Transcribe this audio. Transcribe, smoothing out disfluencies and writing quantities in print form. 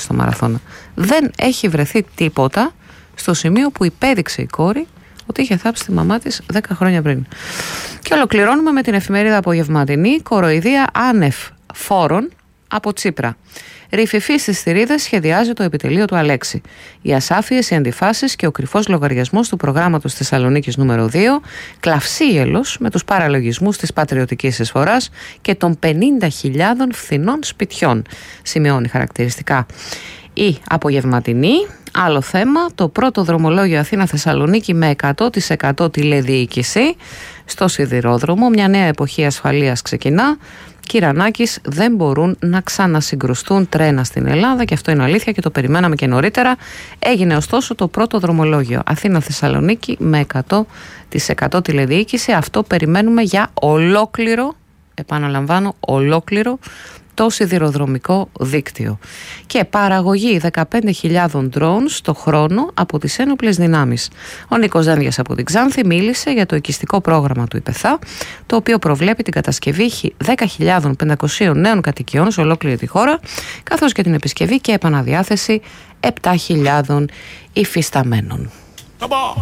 στο Μαραθώνα. Δεν έχει βρεθεί τίποτα στο σημείο που υπέδειξε η κόρη ότι είχε θάψει τη μαμά της 10 χρόνια πριν. Και ολοκληρώνουμε με την εφημερίδα Απογευματινή. Κοροϊδία άνευ φόρων από Τσίπρα. Ρηφιφή στις θηρίδες σχεδιάζει το επιτελείο του Αλέξη. Οι ασάφειες, οι αντιφάσεις και ο κρυφός λογαριασμός του προγράμματος Θεσσαλονίκης νούμερο 2, κλαυσίελος με τους παραλογισμούς της πατριωτικής εισφοράς και των 50.000 φθηνών σπιτιών, σημειώνει χαρακτηριστικά η Απογευματινή. Άλλο θέμα, το πρώτο δρομολόγιο Αθήνα-Θεσσαλονίκη με 100% τηλεδιοίκηση στο σιδηρόδρομο. Μια νέα εποχή ασφαλείας ξεκινά. Κυρανάκης, δεν μπορούν να ξανασυγκρουστούν τρένα στην Ελλάδα και αυτό είναι αλήθεια και το περιμέναμε και νωρίτερα. Έγινε ωστόσο το πρώτο δρομολόγιο Αθήνα-Θεσσαλονίκη με 100% τηλεδιοίκηση. Αυτό περιμένουμε για ολόκληρο, επαναλαμβάνω, ολόκληρο το σιδηροδρομικό δίκτυο. Και παραγωγή 15.000 drones το χρόνο από τις ένοπλες δυνάμεις. Ο Νίκος Δένδιας από την Ξάνθη μίλησε για το οικιστικό πρόγραμμα του ΙΠΕΘΑ, το οποίο προβλέπει την κατασκευή 10.500 νέων κατοικιών σε ολόκληρη τη χώρα, καθώς και την επισκευή και επαναδιάθεση 7.000 υφισταμένων.